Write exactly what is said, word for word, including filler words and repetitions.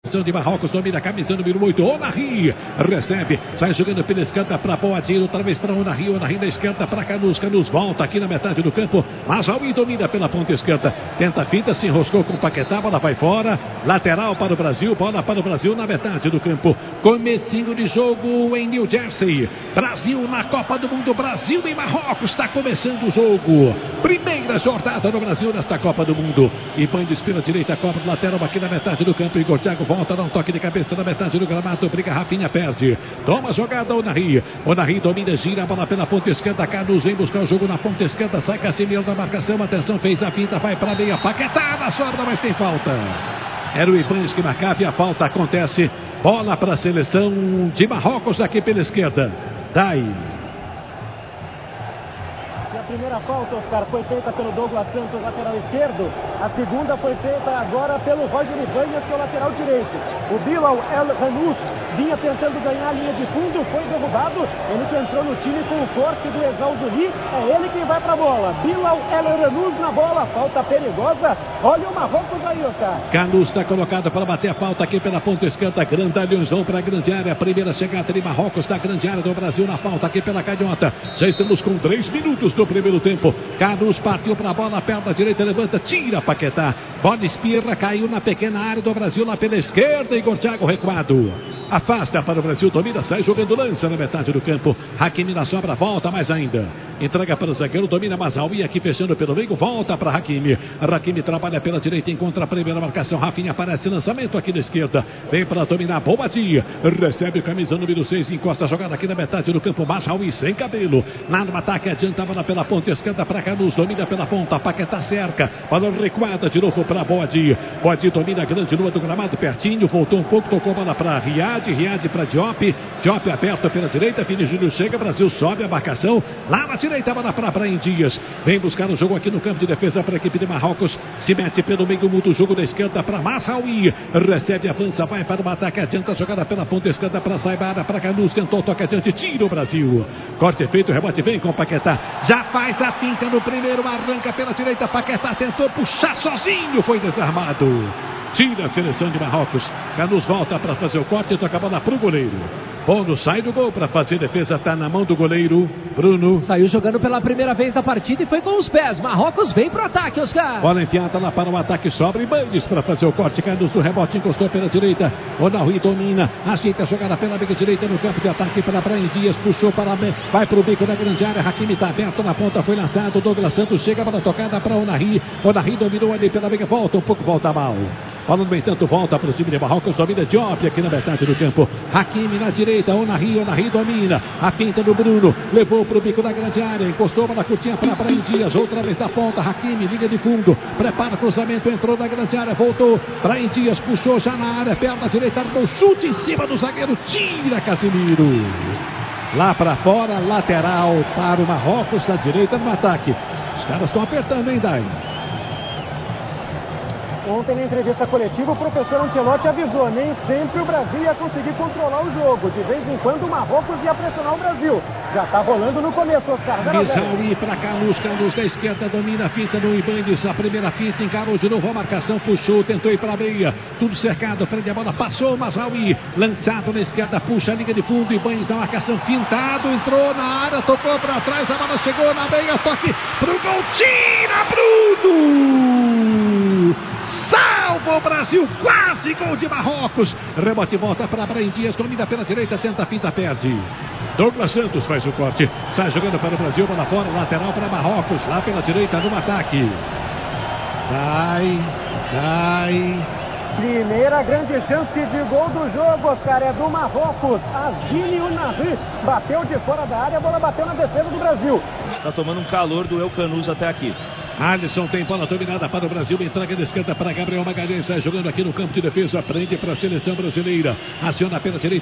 De Marrocos, domina a camisa número oito, Onahi, recebe, sai jogando pela esquerda para Boadinho, outra vez para Onahi, Onahi da esquerda para Canus, Canus volta aqui na metade do campo, Mazraoui domina pela ponta esquerda, tenta a finta, se enroscou com o Paquetá, bola vai fora, lateral para o Brasil, bola para o Brasil na metade do campo, comecinho de jogo em New Jersey, Brasil na Copa do Mundo, Brasil em Marrocos, está começando o jogo, primeira jornada no Brasil nesta Copa do Mundo, e põe de espira direita, cobra do lateral aqui na metade do campo, Igor Thiago volta, dá um toque de cabeça na metade do gramado, briga, Rafinha perde, toma a jogada, Onahi, Onahi domina, gira a bola pela ponta esquerda, Canus vem buscar o jogo na ponta esquerda, sai Casemiro da marcação, atenção, fez a finta, vai para a meia, Paquetá na sobra, mas tem falta, era o Ibanez que marcava e a falta acontece, bola para a seleção de Marrocos aqui pela esquerda, Dai. A primeira falta, Oscar, foi feita pelo Douglas Santos, lateral esquerdo. A segunda foi feita agora pelo Roger Ibanez, que é o lateral direito. O Bilal El Ranouf vinha tentando ganhar a linha de fundo, foi derrubado. Ele que entrou no time com o corte do Exauduri, é ele quem vai pra bola. Bilal El Ranouf na bola, falta perigosa. Olha o Marrocos aí, Oscar. Canus está colocado para bater a falta aqui pela ponta esquerda. Grandalhões vão para a grande área. Primeira chegada de Marrocos da grande área do Brasil na falta aqui pela canhota. Já estamos com três minutos do primeiro tempo. Canus partiu para a bola, perna direita, levanta, tira Paquetá. Bola espirra, caiu na pequena área do Brasil lá pela esquerda. Igor Thiago recuado. Afasta para o Brasil, domina, sai jogando, lança na metade do campo. Hakimi na sobra, volta mais ainda. Entrega para o zagueiro, domina Mazraoui aqui fechando pelo meio, volta para Hakimi. Hakimi trabalha pela direita, encontra a primeira marcação. Rafinha aparece, lançamento aqui na esquerda. Vem para dominar, Boadinha. Recebe o camisa número seis, encosta a jogada aqui na metade do campo. Mazraoui sem cabelo. Lá no ataque, adianta a bola pela ponta esquerda para Canus, domina pela ponta. Paquetá cerca, bola recuada de novo para Boadinha. Boadinha domina a grande lua do gramado, pertinho, voltou um pouco, tocou a bola para Riad. Riad para Diop, Diop aberto pela direita, Vini Júnior chega, Brasil sobe a marcação, lá na direita, bola para Brahim Dias, vem buscar o jogo aqui no campo de defesa para a equipe de Marrocos, se mete pelo meio, muda o jogo da esquerda para Mazraoui, recebe, avança, vai para o ataque, adianta a jogada pela ponta esquerda para Saibara, para Canus, tentou, toque adiante, tira o Brasil, corte feito, rebote vem com o Paquetá, já faz a finta no primeiro, arranca pela direita, Paquetá tentou puxar sozinho, foi desarmado. Tira a seleção de Marrocos. Canus volta para fazer o corte e toca a bola para o goleiro. Bono sai do gol para fazer defesa. Está na mão do goleiro. Bruno. Saiu jogando pela primeira vez da partida e foi com os pés. Marrocos vem para o ataque, Oscar. Bola enfiada lá para o ataque. Sobra Ibanez para fazer o corte. Canus, o rebote encostou pela direita. Onahi domina. Ajeita a jogada pela meia direita no campo de ataque para Brahim Dias. Puxou para vai para o bico da grande área. Hakimi está aberto na ponta. Foi lançado. Douglas Santos chega para a tocada para Onahi. Onahi dominou ali pela meia. Volta um pouco, volta mal. Bola no entanto volta para o time de Marrocos, domina Diop aqui na metade do campo, Hakimi na direita, Onahi, Onahi domina, a finta do Bruno, levou para o bico da grande área, encostou uma curtinha para Brahim Dias, outra vez da ponta, Hakimi, liga de fundo, prepara o cruzamento, entrou na grande área, voltou, Brahim Dias puxou já na área, perna direita, armou chute em cima do zagueiro, tira Casemiro. Lá para fora, lateral para o Marrocos, na direita no ataque. Os caras estão apertando, hein, Dai? Ontem na entrevista coletiva o professor Ancelotti avisou, nem sempre o Brasil ia conseguir controlar o jogo. De vez em quando o Marrocos ia pressionar o Brasil. Já está rolando no começo, Oscar. Mazraoui para Canus, Canus da esquerda domina a finta no Ibanez. A primeira finta encarou de novo a marcação, puxou, tentou ir para a meia. Tudo cercado, frente a bola, passou o Mazraoui. Lançado na esquerda, puxa a liga de fundo. Ibanez da marcação, fintado, entrou na área, tocou para trás, a bola chegou na meia, toque pro gol, tira Bruno! Salva o Brasil, quase gol de Marrocos. Rebote volta para Brahim Dias, domina pela direita, tenta a finta, perde. Douglas Santos faz o corte, sai jogando para o Brasil, bola fora, lateral para Marrocos, lá pela direita no ataque. Vai, vai. Primeira grande chance de gol do jogo, Oscar, é do Marrocos. Azine Onahi bateu de fora da área, a bola bateu na defesa do Brasil. Está tomando um calor do El Canus até aqui. Alisson tem bola dominada para o Brasil, entrega de esquerda para Gabriel Magalhães, sai jogando aqui no campo de defesa, prende para a seleção brasileira, aciona pela direita.